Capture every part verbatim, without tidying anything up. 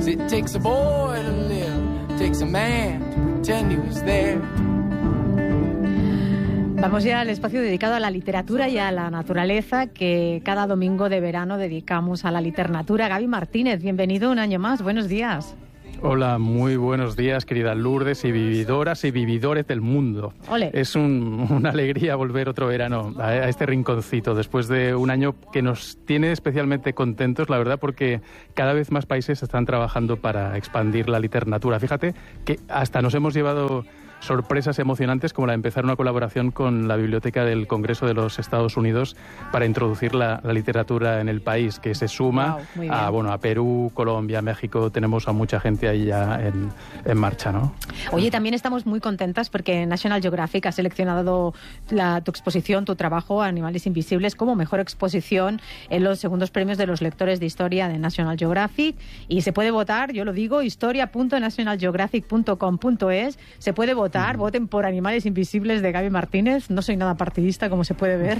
'Cause it takes a boy to live, it takes a man to pretend he was there. Vamos ya al espacio dedicado a la literatura y a la naturaleza que cada domingo de verano dedicamos a la literatura. Gaby Martínez, bienvenido un año más. Buenos días. Hola, muy buenos días, querida Lourdes y vividoras y vividores del mundo. Ole. Es un, una alegría volver otro verano a, a este rinconcito después de un año que nos tiene especialmente contentos, la verdad, porque cada vez más países están trabajando para expandir la literatura. Fíjate que hasta nos hemos llevado sorpresas emocionantes como la de empezar una colaboración con la Biblioteca del Congreso de los Estados Unidos para introducir la, la literatura en el país, que se suma wow, a, bueno, a Perú, Colombia, México. Tenemos a mucha gente ahí ya en, en marcha, ¿no? Oye, también estamos muy contentas porque National Geographic ha seleccionado la, tu exposición, tu trabajo, Animales Invisibles, como mejor exposición en los segundos premios de los lectores de historia de National Geographic, y se puede votar, yo lo digo, historia punto national geographic punto com punto es. Se puede votar. Votar, voten por Animales Invisibles de Gaby Martínez. No soy nada partidista, como se puede ver.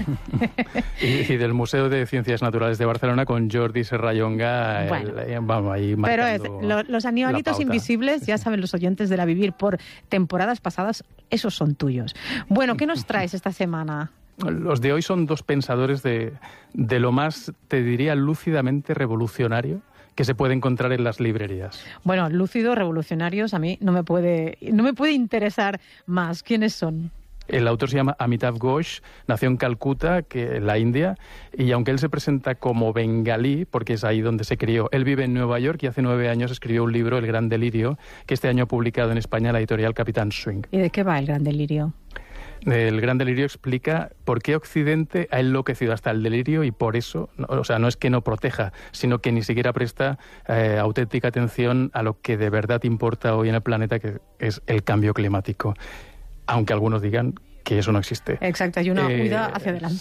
y, y del Museo de Ciencias Naturales de Barcelona con Jordi Serrallonga. Bueno, el, vamos, ahí pero es, lo, los animalitos invisibles, ya saben los oyentes de La Vivir por temporadas pasadas, esos son tuyos. Bueno, ¿qué nos traes esta semana? Los de hoy son dos pensadores de, de lo más, te diría, lúcidamente revolucionario que se puede encontrar en las librerías. Bueno, lúcidos, revolucionarios, a mí no me puede, no me puede interesar más. ¿Quiénes son? El autor se llama Amitav Ghosh, nació en Calcuta, que en la India, y aunque él se presenta como bengalí, porque es ahí donde se crió, él vive en Nueva York y hace nueve años escribió un libro, El Gran Delirio, que este año ha publicado en España la editorial Capitán Swing. ¿Y de qué va El Gran Delirio? El Gran Delirio explica por qué Occidente ha enloquecido hasta el delirio y por eso, no, o sea, no es que no proteja, sino que ni siquiera presta eh, auténtica atención a lo que de verdad importa hoy en el planeta, que es el cambio climático. Aunque algunos digan que eso no existe. Exacto, hay una huida eh, hacia adelante.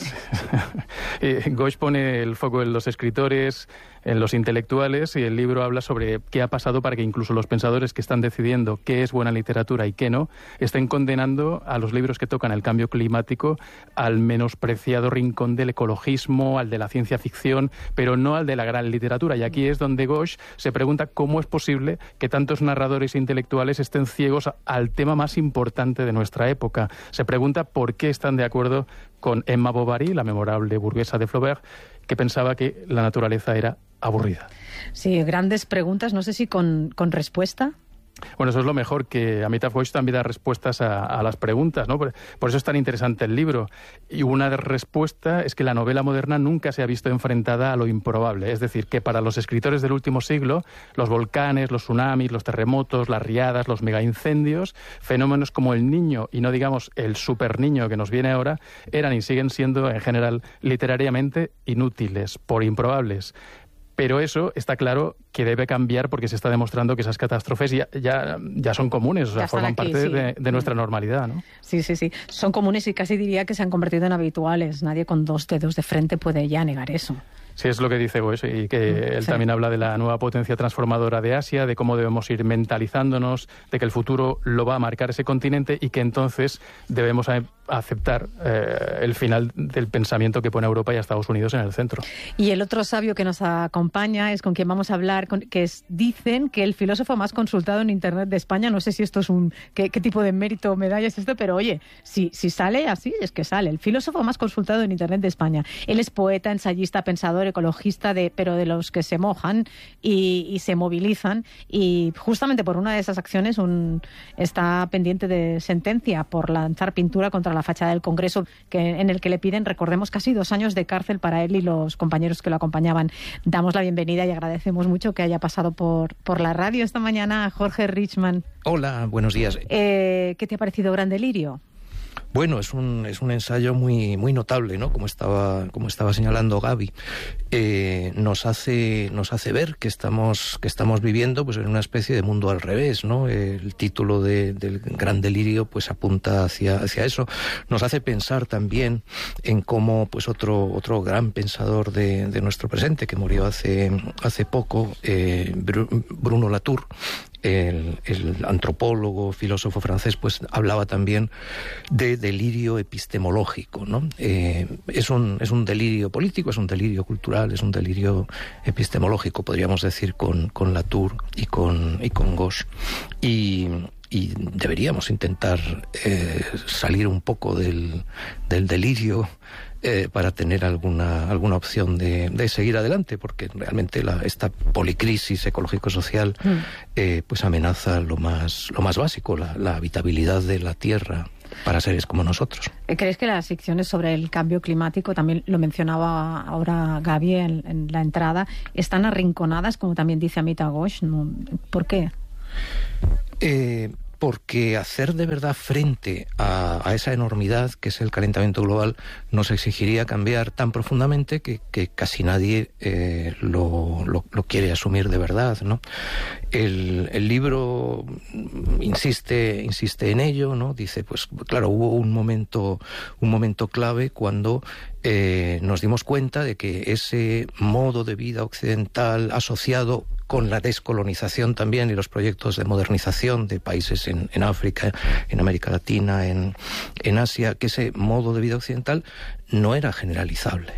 eh, Ghosh pone el foco en los escritores, en los intelectuales, y el libro habla sobre qué ha pasado para que incluso los pensadores que están decidiendo qué es buena literatura y qué no, estén condenando a los libros que tocan el cambio climático al menospreciado rincón del ecologismo, al de la ciencia ficción, pero no al de la gran literatura. Y aquí es donde Ghosh se pregunta cómo es posible que tantos narradores intelectuales estén ciegos al tema más importante de nuestra época. Se pregunta por qué están de acuerdo con Emma Bovary, la memorable burguesa de Flaubert, que pensaba que la naturaleza era aburrida. Sí, grandes preguntas, no sé si con, con respuesta. Bueno, eso es lo mejor, que Amitav Ghosh también da respuestas a, a las preguntas, ¿no? Por, por eso es tan interesante el libro. Y una respuesta es que la novela moderna nunca se ha visto enfrentada a lo improbable. Es decir, que para los escritores del último siglo, los volcanes, los tsunamis, los terremotos, las riadas, los megaincendios, fenómenos como el Niño, y no digamos el superniño que nos viene ahora, eran y siguen siendo, en general, literariamente inútiles, por improbables. Pero eso está claro que debe cambiar, porque se está demostrando que esas catástrofes ya, ya, ya son comunes, o sea, forman aquí, parte sí. de, de nuestra normalidad, ¿no? Sí, sí, sí. Son comunes y casi diría que se han convertido en habituales. Nadie con dos dedos de frente puede ya negar eso. Sí, es lo que dice Ghosh, y que él sí. también habla de la nueva potencia transformadora de Asia, de cómo debemos ir mentalizándonos, de que el futuro lo va a marcar ese continente y que entonces debemos a aceptar eh, el final del pensamiento que pone a Europa y a Estados Unidos en el centro. Y el otro sabio que nos acompaña es con quien vamos a hablar, con, que es, dicen que el filósofo más consultado en Internet de España. No sé si esto es un... qué, qué tipo de mérito o medalla es esto, pero oye, si, si sale así, es que sale. El filósofo más consultado en Internet de España. Él es poeta, ensayista, pensador, ecologista, de, pero de los que se mojan y, y se movilizan, y justamente por una de esas acciones un, está pendiente de sentencia por lanzar pintura contra la fachada del Congreso, que, en el que le piden, recordemos, casi dos años de cárcel para él y los compañeros que lo acompañaban. Damos la bienvenida y agradecemos mucho que haya pasado por, por la radio esta mañana a Jorge Richman. Hola, buenos días. Eh, ¿Qué te ha parecido Gran Delirio? Bueno, es un, es un ensayo muy, muy notable, ¿no? Como estaba, como estaba señalando Gaby. Eh, nos hace, nos hace ver que estamos, que estamos viviendo pues en una especie de mundo al revés, ¿no? El título de, del Gran Delirio pues apunta hacia, hacia eso. Nos hace pensar también en cómo pues otro, otro gran pensador de, de nuestro presente, que murió hace, hace poco, eh, Bruno Latour, el, el antropólogo, filósofo francés, pues hablaba también de delirio epistemológico, ¿no? Eh, es un, es un delirio político, es un delirio cultural, es un delirio epistemológico, podríamos decir, con, con Latour y con, y con Gauche. Y, y deberíamos intentar eh, salir un poco del, del delirio eh, para tener alguna, alguna opción de, de seguir adelante, porque realmente la, esta policrisis ecológico-social mm. eh, pues amenaza lo más, lo más básico, la, la habitabilidad de la Tierra para seres como nosotros. ¿Crees que las ficciones sobre el cambio climático, también lo mencionaba ahora Gaby en, en la entrada, están arrinconadas, como también dice Amitav Ghosh? ¿No? ¿Por qué? Eh, porque hacer de verdad frente a, a esa enormidad que es el calentamiento global nos exigiría cambiar tan profundamente que, que casi nadie eh, lo, lo, lo quiere asumir de verdad, ¿no? El, el libro insiste, insiste en ello, ¿no? Dice, pues claro, hubo un momento, un momento clave cuando eh, nos dimos cuenta de que ese modo de vida occidental asociado con la descolonización también y los proyectos de modernización de países en, en África, en América Latina, en, en Asia, que ese modo de vida occidental no era generalizable.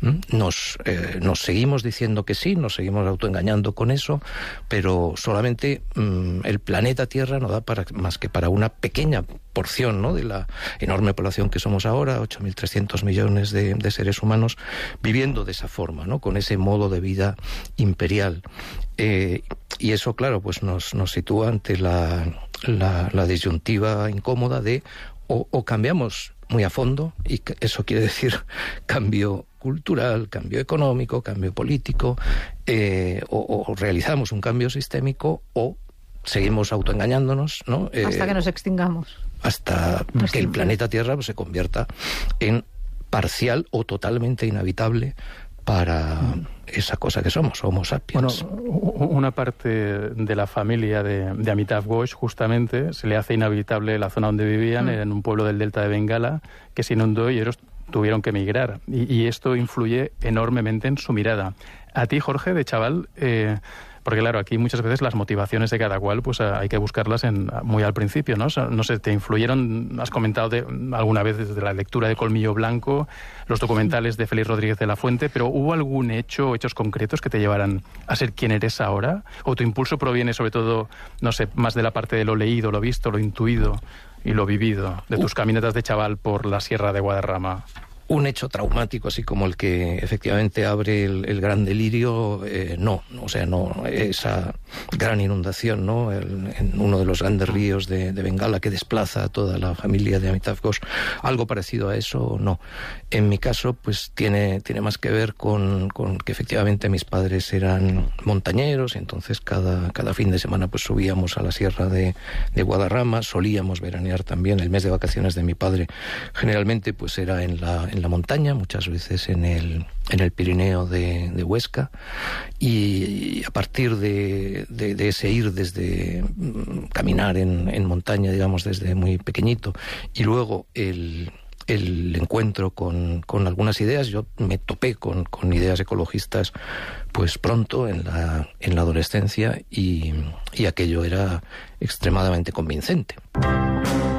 Nos, eh, nos seguimos diciendo que sí, nos seguimos autoengañando con eso, pero solamente mmm, el planeta Tierra no da para, más que para una pequeña porción, ¿no?, de la enorme población que somos ahora, ocho mil trescientos millones de, de seres humanos viviendo de esa forma, ¿no?, con ese modo de vida imperial. Eh, y eso, claro, pues nos, nos sitúa ante la, la, la disyuntiva incómoda de o, o cambiamos muy a fondo, y eso quiere decir cambio cultural, cambio económico, cambio político, eh, o, o realizamos un cambio sistémico o seguimos autoengañándonos, ¿no? Eh, hasta que nos extingamos. Hasta pues que sí, el planeta Tierra pues, se convierta en parcial o totalmente inhabitable para esa cosa que somos, Homo sapiens. Bueno, una parte de la familia de, de Amitav Ghosh justamente se le hace inhabitable la zona donde vivían, mm. en un pueblo del delta de Bengala, que se inundó y ellos tuvieron que emigrar. Y, y esto influye enormemente en su mirada. A ti, Jorge, de chaval, eh, porque claro, aquí muchas veces las motivaciones de cada cual pues hay que buscarlas en, muy al principio, ¿no? O sea, no sé, ¿te influyeron, has comentado de, alguna vez desde la lectura de Colmillo Blanco, los documentales de Félix Rodríguez de la Fuente, pero ¿hubo algún hecho o hechos concretos que te llevaran a ser quien eres ahora? ¿O tu impulso proviene sobre todo, no sé, más de la parte de lo leído, lo visto, lo intuido y lo vivido, de tus caminatas de chaval por la Sierra de Guadarrama? Un hecho traumático así como el que efectivamente abre el, el gran delirio, eh, no, o sea, no, esa gran inundación, ¿no?, el, en uno de los grandes ríos de, de Bengala que desplaza a toda la familia de Amitav Ghosh, algo parecido a eso, no. En mi caso, pues tiene, tiene más que ver con, con que efectivamente mis padres eran montañeros, y entonces cada, cada fin de semana pues subíamos a la Sierra de, de Guadarrama, solíamos veranear también. El mes de vacaciones de mi padre generalmente pues era en la en la montaña, muchas veces en el, en el Pirineo de, de Huesca, y, y a partir de, de, de ese ir desde mm, caminar en, en montaña, digamos, desde muy pequeñito, y luego el, el encuentro con, con algunas ideas, yo me topé con, con ideas ecologistas pues pronto en la, en la adolescencia, y, y aquello era extremadamente convincente.